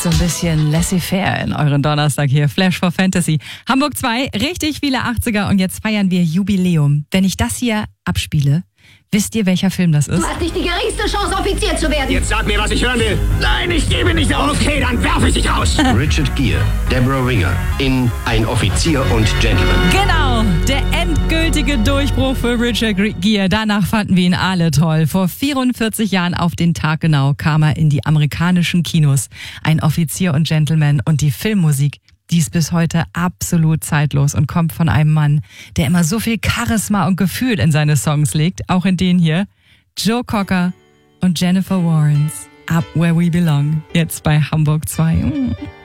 so ein bisschen laissez-faire in euren Donnerstag hier. Flash for Fantasy. Hamburg 2, richtig viele 80er und jetzt feiern wir Jubiläum. Wenn ich das hier abspiele, wisst ihr, welcher Film das ist? Du hast nicht die geringste Chance, Offizier zu werden. Jetzt sag mir, was ich hören will. Nein, ich gebe nicht auf. Okay, dann werfe ich dich raus. Richard Gere, Deborah Winger in Ein Offizier und Gentleman. Genau, der endgültige Durchbruch für Richard Gere. Danach fanden wir ihn alle toll. Vor 44 Jahren auf den Tag genau kam er in die amerikanischen Kinos. Ein Offizier und Gentleman und die Filmmusik. Die ist bis heute absolut zeitlos und kommt von einem Mann, der immer so viel Charisma und Gefühl in seine Songs legt, auch in den hier. Joe Cocker und Jennifer Warnes. Up Where We Belong. Jetzt bei Hamburg 2.